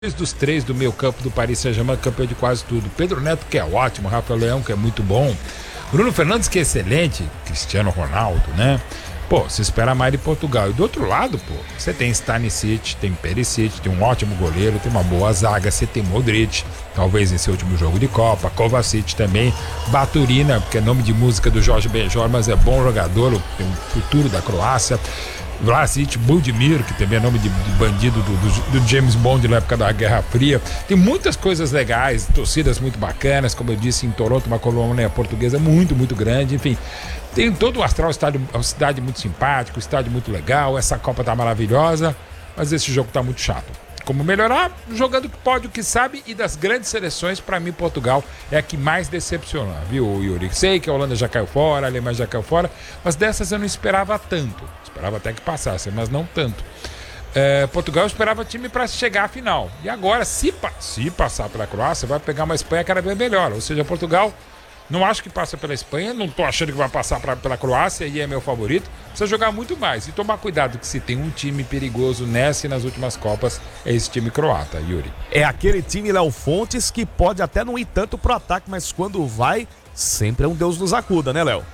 Dos três do meio campo do Paris Saint-Germain, campeão de quase tudo. Pedro Neto, que é ótimo, Rafael Leão, que é muito bom, Bruno Fernandes, que é excelente, Cristiano Ronaldo, né? Pô, se espera mais de Portugal. E do outro lado, pô, você tem Stanisic, tem Perisic, tem um ótimo goleiro, tem uma boa zaga, você tem Modric, talvez em seu último jogo de Copa, Kovacic também, Baturina, porque é nome de música do Jorge Benjor, mas é bom jogador, tem um futuro da Croácia. Vlasic, Budimir, que também é nome de bandido do James Bond na época da Guerra Fria. Tem muitas coisas legais, torcidas muito bacanas, como eu disse, em Toronto, uma colônia portuguesa muito, muito grande, enfim. Tem todo o astral, uma cidade muito simpática, um estádio muito legal, essa Copa tá maravilhosa, mas esse jogo tá muito chato. Como melhorar? Jogando o que pode, o que sabe, e das grandes seleções, pra mim, Portugal é a que mais decepciona, viu, Yuri? Sei que a Holanda já caiu fora, a Alemanha já caiu fora, mas dessas eu não esperava tanto. Esperava até que passasse, mas não tanto. Portugal esperava time para chegar à final. E agora, se passar pela Croácia, vai pegar uma Espanha cada vez melhor. Ou seja, Portugal, não acho que passa pela Espanha, não tô achando que vai passar pela Croácia, e é meu favorito. Precisa jogar muito mais e tomar cuidado, que se tem um time perigoso nessa e nas últimas Copas, é esse time croata, Yuri. É aquele time, Léo Fontes, que pode até não ir tanto pro ataque, mas quando vai, sempre é um Deus nos acuda, né, Léo?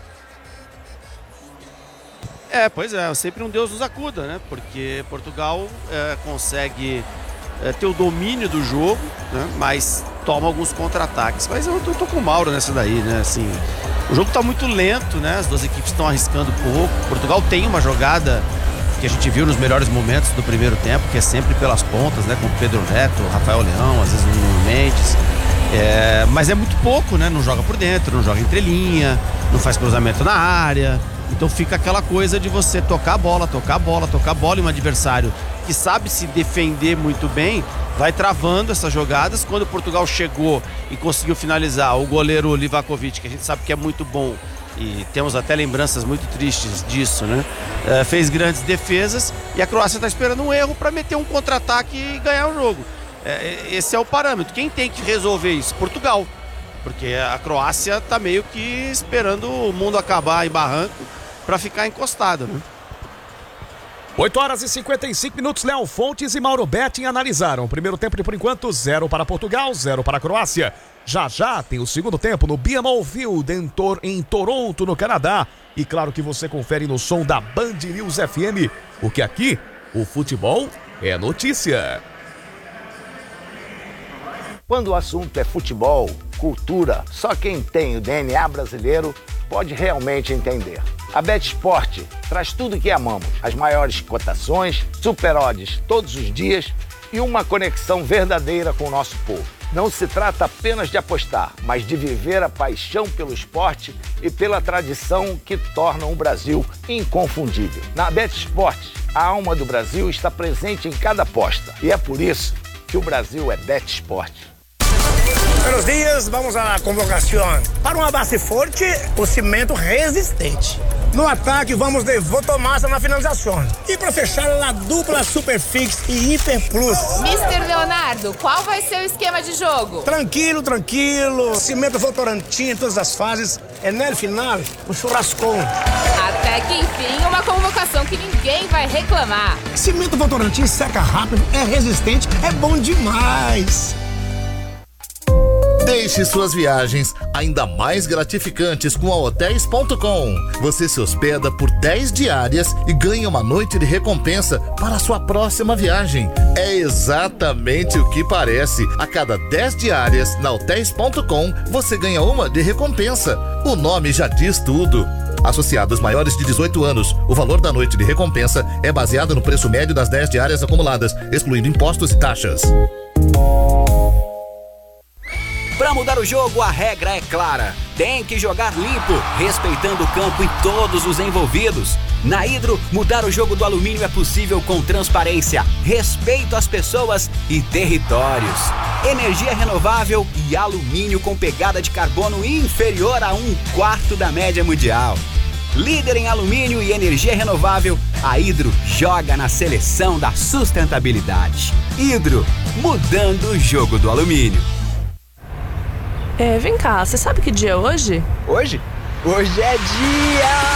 Pois é, sempre um Deus nos acuda, né? Porque Portugal consegue ter o domínio do jogo, né? Mas toma alguns contra-ataques. Mas eu tô com o Mauro nessa daí, né? Assim, o jogo tá muito lento, né? As duas equipes estão arriscando pouco. Portugal tem uma jogada que a gente viu nos melhores momentos do primeiro tempo, que é sempre pelas pontas, né? Com o Pedro Neto, Rafael Leão, às vezes o Nuno Mendes. Mas é muito pouco, né? Não joga por dentro, não joga entre linha, não faz cruzamento na área. Então fica aquela coisa de você tocar a bola, e um adversário que sabe se defender muito bem, vai travando essas jogadas. Quando Portugal chegou e conseguiu finalizar, o goleiro Livakovic, que a gente sabe que é muito bom, e temos até lembranças muito tristes disso, né? Fez grandes defesas e a Croácia está esperando um erro para meter um contra-ataque e ganhar o jogo. Esse é o parâmetro. Quem tem que resolver isso? Portugal. Porque a Croácia está meio que esperando o mundo acabar em barranco para ficar encostado, né? 8h55, Léo Fontes e Mauro Betting analisaram. O primeiro tempo, por enquanto, 0 para Portugal, 0 para a Croácia. Já tem o segundo tempo no BMO Field em Toronto, no Canadá. E claro que você confere no som da Band News FM, porque aqui o futebol é notícia. Quando o assunto é futebol, cultura, só quem tem o DNA brasileiro pode realmente entender. A BetSport traz tudo que amamos, as maiores cotações, super odds todos os dias e uma conexão verdadeira com o nosso povo. Não se trata apenas de apostar, mas de viver a paixão pelo esporte e pela tradição que tornam o Brasil inconfundível. Na BetSport, a alma do Brasil está presente em cada aposta e é por isso que o Brasil é BetSport. Buenos dias, vamos à convocação. Para uma base forte, o cimento resistente. No ataque, vamos de Votomassa na finalização. E para fechar, a dupla Superfix e Hiper Plus. Mister Leonardo, qual vai ser o esquema de jogo? Tranquilo. Cimento Votorantim em todas as fases. É no final, o churrascão. Até que enfim, uma convocação que ninguém vai reclamar. Cimento Votorantim seca rápido, é resistente, é bom demais. Deixe suas viagens ainda mais gratificantes com a Hotels.com. Você se hospeda por 10 diárias e ganha uma noite de recompensa para a sua próxima viagem. É exatamente o que parece. A cada 10 diárias na Hotels.com, você ganha uma de recompensa. O nome já diz tudo. Associados maiores de 18 anos, o valor da noite de recompensa é baseado no preço médio das 10 diárias acumuladas, excluindo impostos e taxas. Para mudar o jogo, a regra é clara. Tem que jogar limpo, respeitando o campo e todos os envolvidos. Na Hidro, mudar o jogo do alumínio é possível com transparência, respeito às pessoas e territórios. Energia renovável e alumínio com pegada de carbono inferior a 1/4 da média mundial. Líder em alumínio e energia renovável, a Hidro joga na seleção da sustentabilidade. Hidro, mudando o jogo do alumínio. Vem cá, você sabe que dia é hoje? Hoje? Hoje é dia